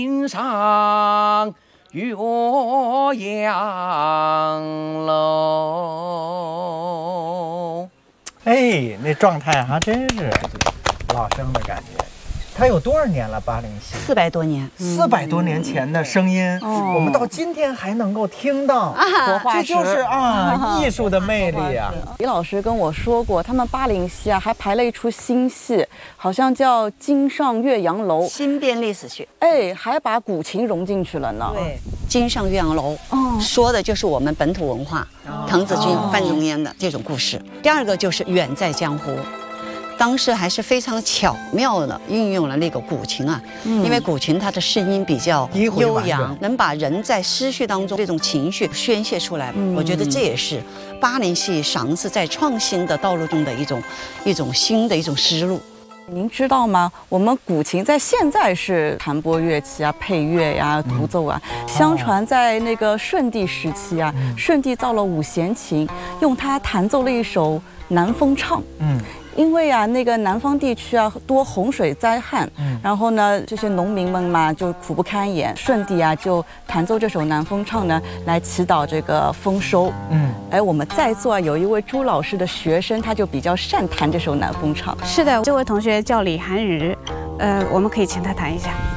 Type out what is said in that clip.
欣赏岳阳楼。 哎，那状态还真是老生的感觉。它有多少年了？巴陵戏 400多年 ，400多年前的声音，我们到今天还能够听到，这就是艺术的魅力啊！ 李老师跟我说过，他们巴陵戏还排了一出新戏，好像叫《京上岳阳楼》， 新编历史学， 还把古琴融进去了呢。 对，《京上岳阳楼》说的就是我们本土文化，滕子军、范仲淹的这种故事。第二个就是远在江湖。当时还是非常巧妙的运用了那个古琴啊，因为古琴它的声音比较悠扬，能把人在思绪当中这种情绪宣泄出来。我觉得这也是巴陵戏尝试在创新的道路中的一种新的一种思路。 您知道吗？我们古琴在现在是弹拨乐器啊、配乐呀、独奏啊。相传在那个舜帝时期啊，舜帝造了5弦琴，用它弹奏了一首《南风唱》。因为那个南方地区多洪水灾害，然后呢，这些农民们嘛就苦不堪言。舜帝就弹奏这首《南风唱》呢，来祈祷这个丰收。我们在座有一位朱老师的学生，他就比较擅弹这首《南风唱》。 是的，这位同学叫李涵瑜，我们可以请他弹一下。